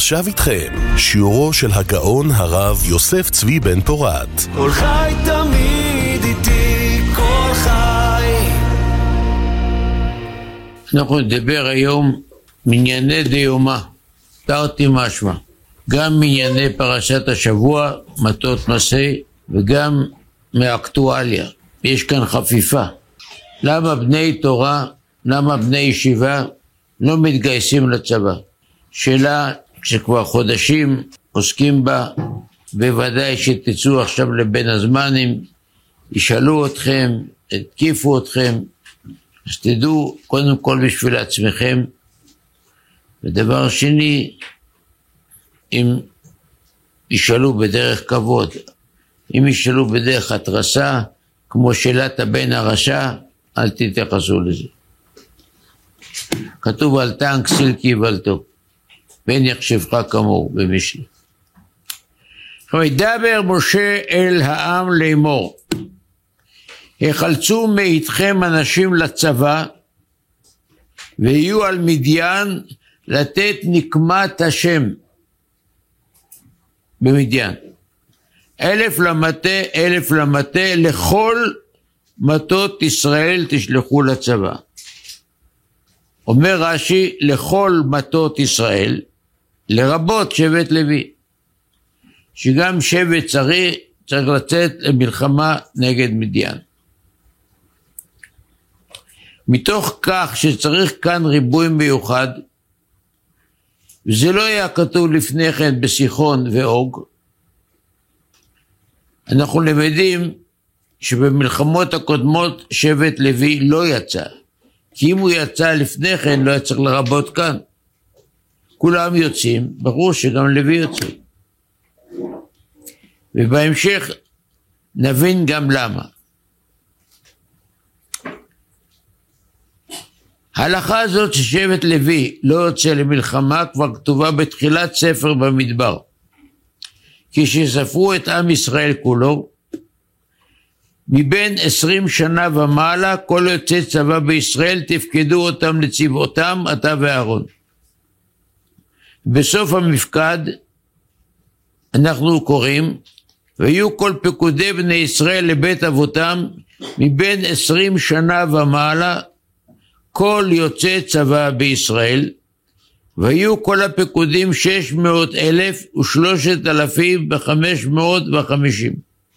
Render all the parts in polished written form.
ועכשיו איתכם, שיעורו של הגאון הרב יוסף צבי בן פורת. כל חי תמיד איתי, כל חי. אנחנו נדבר היום מנייני דיומא, תרתי משמע. גם מענייני פרשת השבוע, מטות מסע, וגם מאקטואליה. יש כאן חפיפה. למה בני תורה, למה בני ישיבה לא מתגייסים לצבא? שאלה שכבר חודשים עוסקים בה, בוודאי שתצאו עכשיו לבין הזמנים, ישאלו אתכם, התקיפו אתכם, אז תדעו קודם כל בשביל עצמכם, ודבר שני, אם ישאלו בדרך כבוד, אם ישאלו בדרך התרסה, כמו שאלת הבן הרשע, אל תתייחסו לזה. כתוב על טנק סילקי ולטו, בן יחשבך כמוהו במשלי. וידבר משה אל העם לאמור, החלצו מאיתכם אנשים לצבא, ויהיו על מדיין לתת נקמת השם במדיין. 1,000 למטה, 1,000 למטה, לכל מטות ישראל תשלחו לצבא. אומר רש"י, לכל מטות ישראל, לרבות שבט לוי, שגם שבט צריך לצאת למלחמה נגד מדיין. מתוך כך שצריך כאן ריבוי מיוחד, וזה לא היה כתוב לפני כן בסיחון ואוג, אנחנו למדים שבמלחמות הקודמות שבט לוי לא יצא, כי אם הוא יצא לפני כן לא היה צריך לרבות כאן. כולם יוצאים, ברור שגם לוי יוצא. ובהמשך נבין גם למה. ההלכה הזאת ששבט לוי לא יוצא למלחמה כבר כתובה בתחילת ספר במדבר. כשספרו את עם ישראל כולו, מבין 20 שנה ומעלה, כל יוצאי צבא בישראל תפקדו אותם לצבאותם, אתה ואהרון. בסוף המפקד אנחנו קוראים, ויהיו כל פקודי בני ישראל לבית אבותם, מבין 20 שנה ומעלה, כל יוצאי צבא בישראל, והיו כל הפקודים 600,000 ו3,550.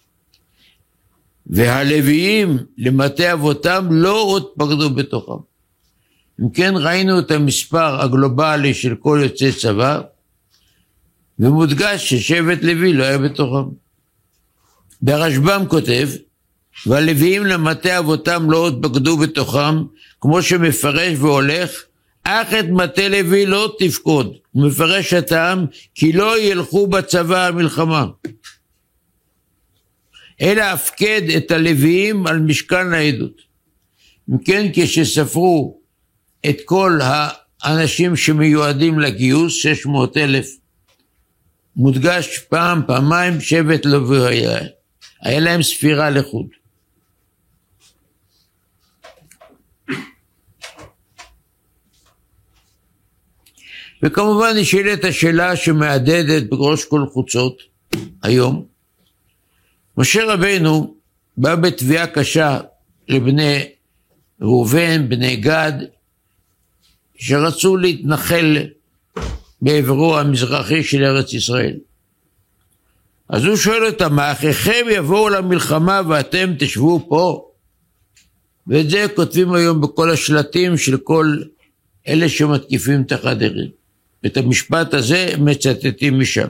והלוויים למטה אבותם לא עוד פקדו בתוכם. אם כן ראינו את המספר הגלובלי של כל יוצאי צבא, ומודגש ששבט לוי לא היה בתוכם. ברשב"ם כותב, והלוויים למטה אבותם לא עוד פקדו בתוכם, כמו שמפרש והולך, אך את מטה לוי לא תפקוד, הוא מפרש הטעם, כי לא ילכו בצבא המלחמה. אלא הפקד את הלוויים על משכן העדות. אם כן, כשספרו את כל האנשים שמיועדים לגיוס, 600,000, מודגש פעם, פעמיים, שבט לוי היה להם ספירה לחוד. וכמובן נשאלת השאלה שמעדדת בראש כל חוצות היום. משה רבנו בא בתביעה קשה לבני ראובן, בני גד, שרצו להתנחל בעברו המזרחי של ארץ ישראל. אז הוא שואל אותם, מה אחיכם יבואו למלחמה ואתם תשבו פה? ואת זה כותבים היום בכל השלטים של כל אלה שמתקיפים את החדרים. את המשפט הזה מצטטים משם.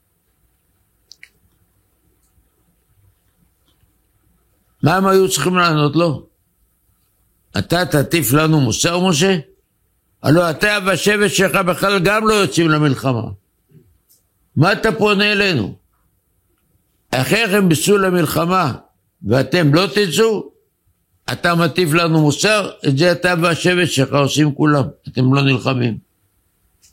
מה הם היו צריכים לענות לו? אתה תטיף לנו מוסר, משה? הלוא אתה והשבט שלך בכלל גם לא יוצאים למלחמה. מה אתה פונה אלינו? אחיכם ביצאו למלחמה ואתם לא תצאו? אתה מטיף לנו מוסר? את זה אתה והשבט שלך עושים כולם, אתם לא נלחמים.